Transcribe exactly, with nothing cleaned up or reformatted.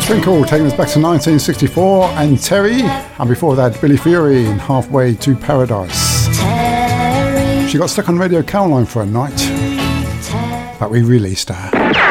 Twinkle taking us back to nineteen sixty-four, and Terry, and before that Billy Fury in Halfway to Paradise. She got stuck on Radio Caroline for a night, but we released her.